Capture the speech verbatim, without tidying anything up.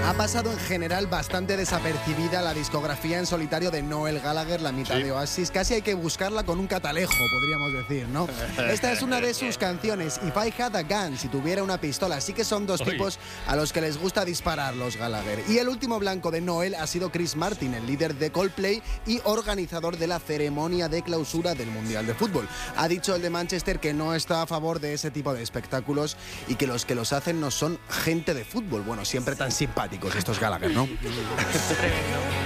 Ha pasado en general bastante desapercibida la discografía en solitario de Noel Gallagher, la mitad Sí. de Oasis. Casi hay que buscarla con un catalejo, podríamos decir, ¿no? Esta es una de sus canciones, If I Had a Gun, si tuviera una pistola. Sí que son dos Uy. tipos a los que les gusta disparar, los Gallagher. Y el último blanco de Noel ha sido Chris Martin, el líder de Coldplay y organizador de la ceremonia de clausura del Mundial de Fútbol. Ha dicho el de Manchester que no está a favor de ese tipo de espectáculos y que los que los hacen no son gente de fútbol. Bueno, siempre tan simpáticos estos Gallagher, ¿no? Tremendo.